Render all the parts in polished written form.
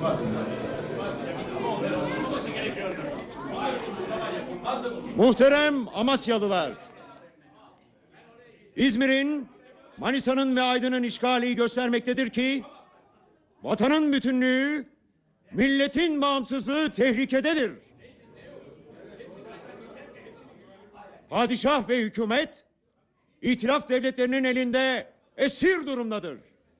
Muhterem Amasyalılar, İzmir'in, Manisa'nın ve Aydın'ın işgali göstermektedir ki vatanın bütünlüğü, milletin bağımsızlığı tehlikededir. Padişah ve hükümet İtilaf devletlerinin elinde esir durumdadır.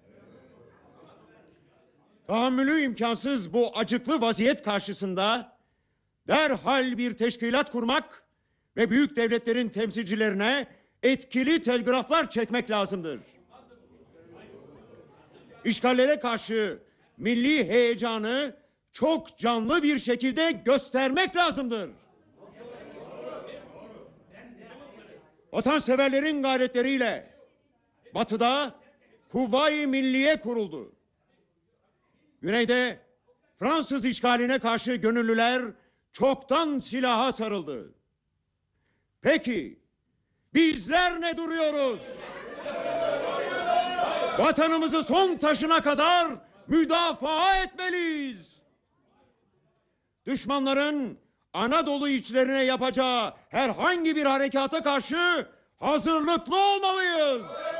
Tahammülü imkansız bu acıklı vaziyet karşısında derhal bir teşkilat kurmak ve büyük devletlerin temsilcilerine etkili telgraflar çekmek lazımdır. İşgallere karşı milli heyecanı çok canlı bir şekilde göstermek lazımdır. Vatanseverlerin gayretleriyle Batı'da Kuvvayi Milliye kuruldu. Güneyde Fransız işgaline karşı gönüllüler çoktan silaha sarıldı. Peki bizler ne duruyoruz? Vatanımızı son taşına kadar müdafaa etmeliyiz. Düşmanların Anadolu içlerine yapacağı herhangi bir harekata karşı hazırlıklı olmalıyız.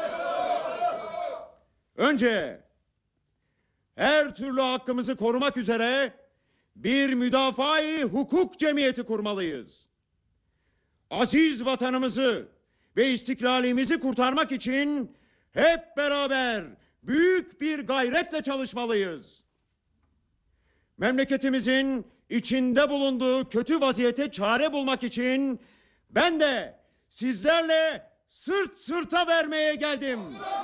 Önce her türlü hakkımızı korumak üzere bir müdafaa-i hukuk cemiyeti kurmalıyız. Aziz vatanımızı ve istiklalimizi kurtarmak için hep beraber büyük bir gayretle çalışmalıyız. Memleketimizin içinde bulunduğu kötü vaziyete çare bulmak için ben de sizlerle sırt sırta vermeye geldim.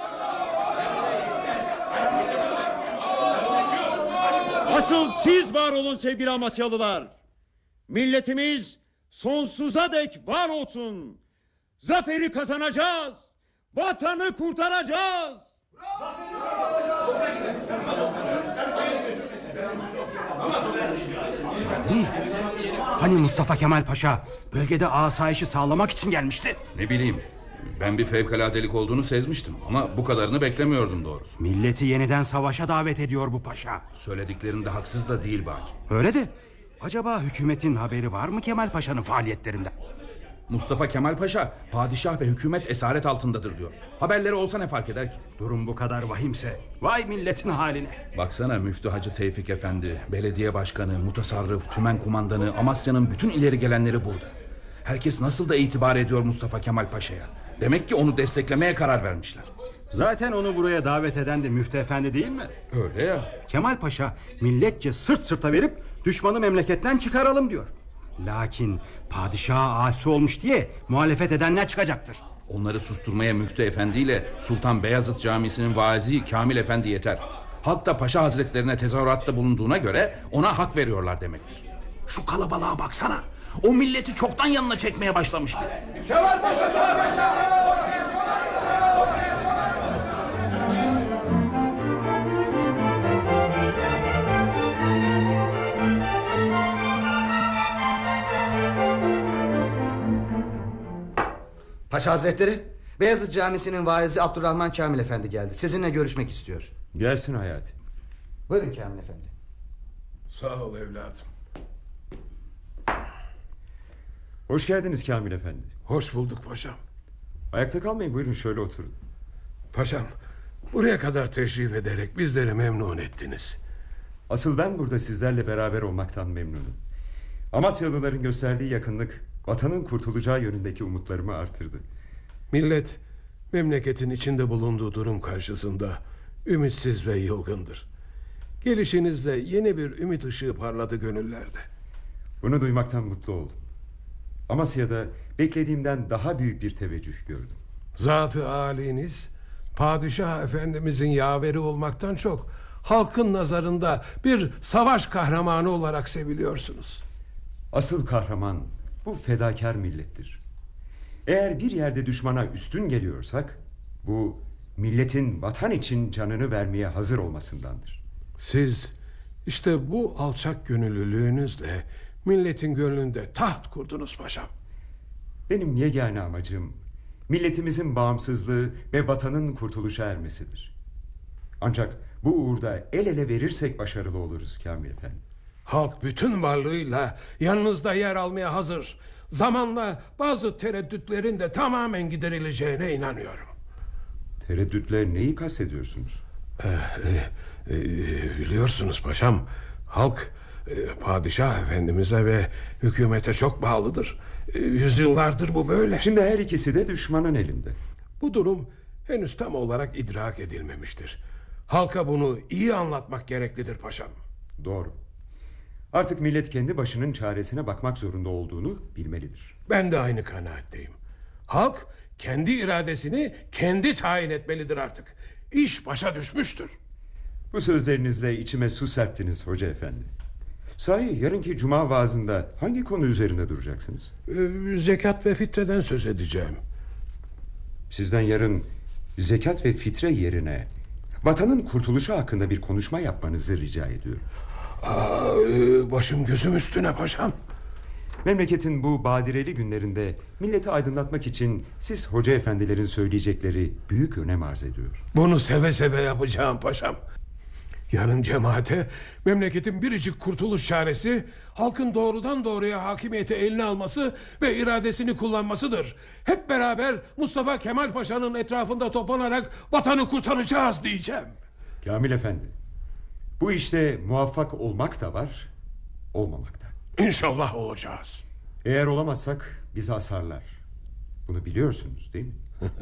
Asıl siz var olun sevgili Amasyalılar. Milletimiz sonsuza dek var olsun. Zaferi kazanacağız. Vatanı kurtaracağız. Hani Mustafa Kemal Paşa bölgede asayişi sağlamak için gelmişti? Ne bileyim, ben bir fevkaladelik olduğunu sezmiştim ama bu kadarını beklemiyordum doğrusu. Milleti yeniden savaşa davet ediyor bu paşa. Söylediklerinde haksız da değil Baki. Öyle de acaba hükümetin haberi var mı Kemal Paşa'nın faaliyetlerinden? Mustafa Kemal Paşa padişah ve hükümet esaret altındadır diyor. Haberleri olsa ne fark eder ki? Durum bu kadar vahimse vay milletin haline. Baksana Müftü Hacı Tevfik Efendi, belediye başkanı, mutasarrıf, tümen kumandanı, Amasya'nın bütün ileri gelenleri burada. Herkes nasıl da itibar ediyor Mustafa Kemal Paşa'ya. Demek ki onu desteklemeye karar vermişler. Zaten onu buraya davet eden de Müftü Efendi değil mi? Öyle ya. Kemal Paşa milletçe sırt sırta verip düşmanı memleketten çıkaralım diyor. Lakin padişaha asi olmuş diye muhalefet edenler çıkacaktır. Onları susturmaya Müftü Efendi ile Sultan Beyazıt Camisi'nin vaizi Kamil Efendi yeter. Halk da Paşa Hazretlerine tezahüratta bulunduğuna göre ona hak veriyorlar demektir. Şu kalabalığa baksana. O milleti çoktan yanına çekmeye başlamış bile. Kemal Paşa, Kemal Paşa! Paşa Hazretleri, Beyazıt Camisi'nin vaizi Abdurrahman Kamil Efendi geldi. Sizinle görüşmek istiyor. Gelsin Hayati. Buyurun Kamil Efendi. Sağ ol evladım. Hoş geldiniz Kamil Efendi. Hoş bulduk paşam. Ayakta kalmayın, buyurun şöyle oturun. Paşam, buraya kadar teşrif ederek bizleri memnun ettiniz. Asıl ben burada sizlerle beraber olmaktan memnunum. Amasyalıların gösterdiği yakınlık vatanın kurtulacağı yönündeki umutlarımı artırdı. Millet memleketin içinde bulunduğu durum karşısında ümitsiz ve yılgındır. Gelişinizle yeni bir ümit ışığı parladı gönüllerde. Bunu duymaktan mutlu oldum. Amasya'da beklediğimden daha büyük bir teveccüh gördüm. Zat-ı âliniz padişah efendimizin yaveri olmaktan çok halkın nazarında bir savaş kahramanı olarak seviliyorsunuz. Asıl kahraman bu fedakar millettir. Eğer bir yerde düşmana üstün geliyorsak bu milletin vatan için canını vermeye hazır olmasındandır. Siz işte bu alçak gönüllülüğünüzle milletin gönlünde taht kurdunuz paşam. Benim yegane amacım milletimizin bağımsızlığı ve vatanın kurtuluşa ermesidir. Ancak Bu uğurda el ele verirsek başarılı oluruz Kamil Efendi. Halk bütün varlığıyla yanınızda yer almaya hazır. Zamanla bazı tereddütlerin de tamamen giderileceğine inanıyorum. Tereddütler neyi kastediyorsunuz? Biliyorsunuz paşam, halk padişah efendimize ve hükümete çok bağlıdır. Yüzyıllardır bu böyle. Şimdi her ikisi de düşmanın elinde. Bu durum henüz tam olarak idrak edilmemiştir. Halka bunu iyi anlatmak gereklidir paşam. Doğru. Artık millet kendi başının çaresine bakmak zorunda olduğunu bilmelidir. Ben de aynı kanaatteyim. Halk kendi iradesini kendi tayin etmelidir artık. İş başa düşmüştür. Bu sözlerinizle içime su serptiniz hoca efendi. Sahi yarınki cuma vaazında hangi konu üzerinde duracaksınız? Zekat ve fitreden söz edeceğim. Sizden yarın zekat ve fitre yerine vatanın kurtuluşu hakkında bir konuşma yapmanızı rica ediyorum. Başım gözüm üstüne paşam. Memleketin bu badireli günlerinde milleti aydınlatmak için siz hoca efendilerin söyleyecekleri büyük önem arz ediyor. Bunu seve seve yapacağım paşam. Yarın cemaate memleketin biricik kurtuluş çaresi halkın doğrudan doğruya hakimiyeti eline alması ve iradesini kullanmasıdır. Hep beraber Mustafa Kemal Paşa'nın etrafında toplanarak vatanı kurtaracağız diyeceğim. Kamil Efendi, bu işte muvaffak olmak da var, olmamak da. İnşallah olacağız. Eğer olamazsak bizi asarlar. Bunu biliyorsunuz değil mi?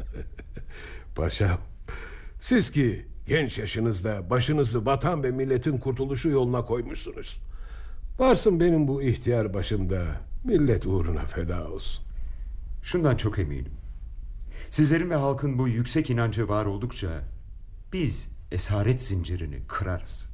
Paşam, siz ki genç yaşınızda başınızı vatan ve milletin kurtuluşu yoluna koymuşsunuz. Varsın benim bu ihtiyar başımda millet uğruna feda olsun. Şundan çok eminim. Sizlerin ve halkın bu yüksek inancı var oldukça biz esaret zincirini kırarız.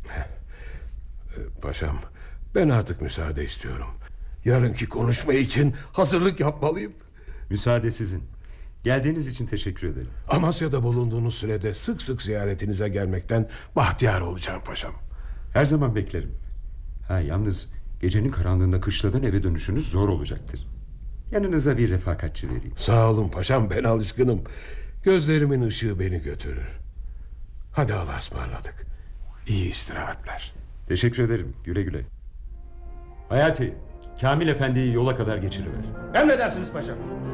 Paşam, ben artık müsaade istiyorum. Yarınki konuşma için hazırlık yapmalıyım. Müsaade sizin. Geldiğiniz için teşekkür ederim. Amasya'da bulunduğunuz sürede sık sık ziyaretinize gelmekten bahtiyar olacağım paşam. Her zaman beklerim. Yalnız gecenin karanlığında kışladan eve dönüşünüz zor olacaktır. Yanınıza bir refakatçi vereyim. Sağ olun paşam, ben alışkınım. Gözlerimin ışığı beni götürür. Hadi Allah'a ısmarladık. İyi istirahatler. Teşekkür ederim. Güle güle. Hayati, Kamil Efendi'yi yola kadar geçiriver. Emredersiniz paşam.